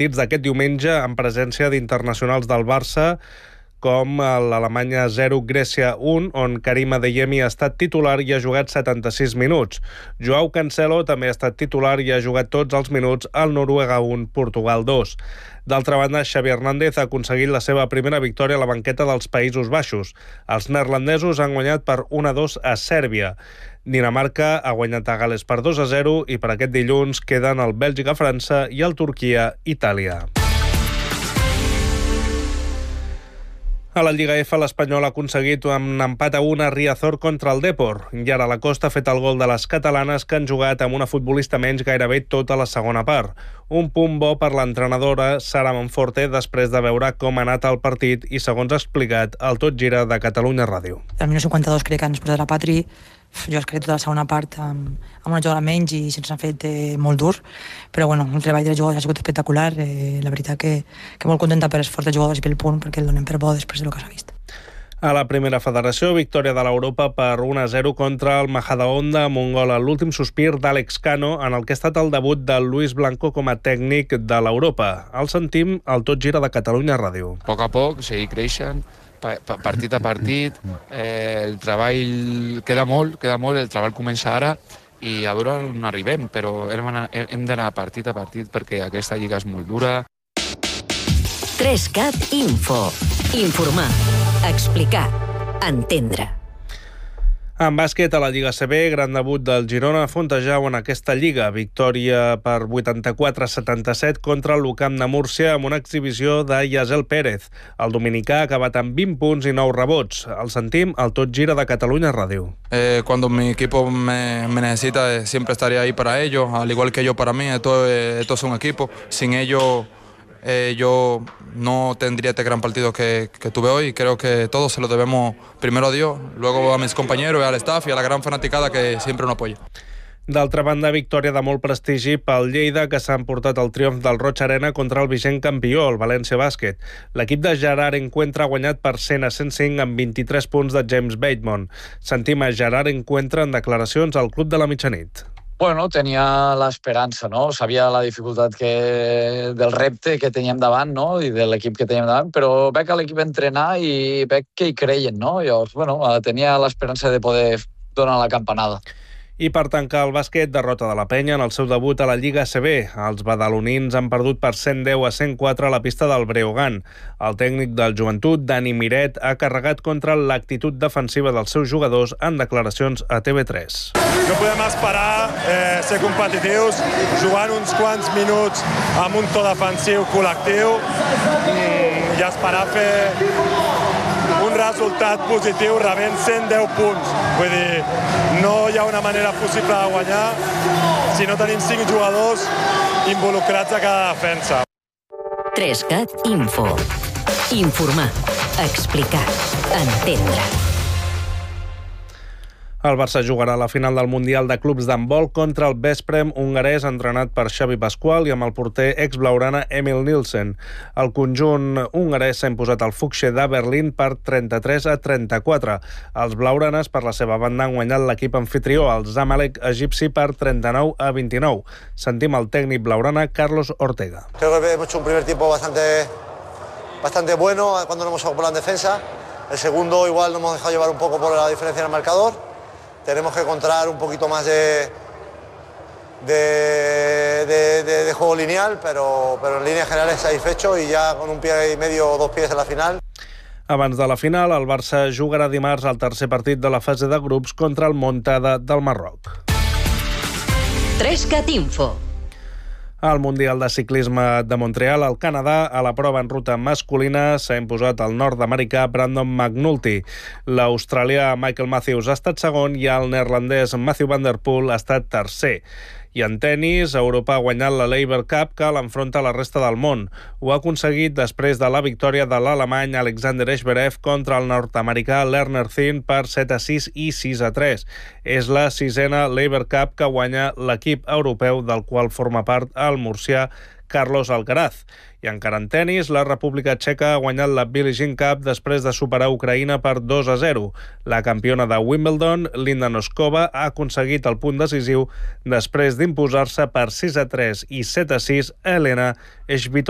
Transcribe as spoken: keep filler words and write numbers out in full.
partits d'aquest diumenge en presència d'internacionals del Barça, com l'Alemanya zero, Grècia un, on Karim Adeyemi ha estat titular i ha jugat setanta-sis minuts. Joao Cancelo també ha estat titular i ha jugat tots els minuts al Noruega un, Portugal dos. D'altra banda, Xavi Hernández ha aconseguit la seva primera victòria a la banqueta dels Països Baixos. Els neerlandesos han guanyat per un a dos a Sèrbia. Dinamarca ha guanyat a Gal·les per dos a zero i per aquest dilluns queden el Bèlgica-França i el Turquia-Itàlia. A la Lliga F, l'Espanyol ha aconseguit un empat a un a Riazor contra el Depor. I ara la Costa ha fet el gol de les catalanes, que han jugat amb una futbolista menys gairebé tota la segona part. Un punt bo per l'entrenadora Sara Monforte després de veure com ha anat el partit i, segons ha explicat, el Tot Gira de Catalunya Ràdio. Al minut cinquanta-dos crec que ens posarà Patri. Jo es crec tota la segona part amb, amb una jugada menys i se'ns ha fet eh, molt dur, però bueno, el treball de les jugadors ha sigut espectacular. Eh, la veritat que, que molt contenta per l'esforç de jugadors i pel punt, perquè el donem per bo després del que s'ha vist. A la primera federació, victòria de l'Europa per un a zero contra el Majadahonda amb un gol a l'últim sospir d'Àlex Cano, en el que ha estat el debut de Luis Blanco com a tècnic de l'Europa. El sentim al Tot Gira de Catalunya Ràdio. A poc a poc, seguir creixent, partit a partit, eh, el treball queda molt, queda molt, el treball comença ara i a veure on arribem, però hem d'anar partit a partit perquè aquesta lliga és molt dura. tres cat Info. Informar, explicar, entendre. En bàsquet, a la Lliga A C B, gran debut del Girona Fontejau en aquesta lliga. Victòria per vuitanta-quatre a setanta-set contra el l'Ucamp de Múrcia amb una exhibició de Yasel Pérez. El dominicà ha acabat amb vint punts i nou rebots. El sentim al Tot Gira de Catalunya Ràdio. Eh, cuando mi equipo me, me necesita, eh, siempre estaré ahí para ellos, al igual que ellos para mí. Esto, eh, esto es un equipo. Sin ellos, eh, yo no tendría este gran partido que, que tuve hoy. Creo que todo se lo debemos primero a Dios, luego a mis compañeros, al staff y a la gran fanaticada que siempre nos apoya. D'altra banda, victòria de molt prestigi pel Lleida, que s'ha emportat el triomf del Roig Arena contra el vigent campió, el València Bàsquet. L'equip de Gerard Encuentra ha guanyat per cent a cent cinc amb vint-i-tres punts de James Bateman. Sentim a Gerard Encuentra en declaracions al Club de la Mitjanit. Bueno, tenia l'esperança, no? Sabia la dificultat que, del repte que teníem davant, no? I de l'equip que teníem davant, però veig a l'equip entrenar i veig que hi creien, no? Llavors, bueno, tenia l'esperança de poder donar la campanada. I per tancar el bàsquet, derrota de la Penya en el seu debut a la Lliga A C B. Els badalonins han perdut per cent deu a cent quatre a la pista del Breogán. El tècnic del Joventut, Dani Miret, ha carregat contra l'actitud defensiva dels seus jugadors en declaracions a T V tres. No podem esperar eh, ser competitius, jugant uns quants minuts amb un to defensiu col·lectiu i, i esperar fer un resultat positiu rebent cent deu punts. Vull dir, no hi ha una manera possible de guanyar si no tenim cinc jugadors involucrats a cada defensa. tres cat Info. Informar, explicar, entendre. El Barça jugarà a la final del Mundial de Clubs d'handbol contra el Vesprem hongarès, entrenat per Xavi Pascual i amb el porter ex-blaugrana Emil Nielsen. El conjunt hongarès s'ha imposat al Fuchse de Berlín per trenta-tres a trenta-quatre. Els blaugranes, per la seva banda, han guanyat l'equip anfitrió, el Zamalek egipci, per trenta-nou a vint-i-nou. Sentim el tècnic blaugrana Carlos Ortega. Creo que hemos hecho un primer tiempo bastante, bastante bueno cuando nos hemos ocupado en defensa. El segundo igual nos hemos dejado llevar un poco por la diferencia en el marcador. Tenemos que encontrar un poquito más de, de, de, de, de juego lineal, pero, pero en líneas generales satisfecho y ya con un pie y medio o dos pies en la final. Abans de la final, el Barça jugarà dimarts al tercer partit de la fase de grups contra el Montada del Marroc. tres cat Info. Al Mundial de Ciclisme de Montreal, al Canadà, a la prova en ruta masculina, s'ha imposat el nord-americà Brandon McNulty. L'australià Michael Matthews ha estat segon i el neerlandès Matthew van der Poel ha estat tercer. I en tennis, Europa ha guanyat la Laver Cup, que l'enfronta a la resta del món. Ho ha aconseguit després de la victòria de l'alemany Alexander Zverev contra el nord-americà Lerner Zinn per set a sis i sis a tres. És la sisena Laver Cup que guanya l'equip europeu del qual forma part el murcià Carlos Alcaraz. I encara en tennis, la República Txeca ha guanyat la Billie Jean Cup després de superar Ucraïna per dos a zero. La campiona de Wimbledon, Linda Noskova, ha aconseguit el punt decisiu després d'imposar-se per sis a tres i set a sis a Elena Svitolina.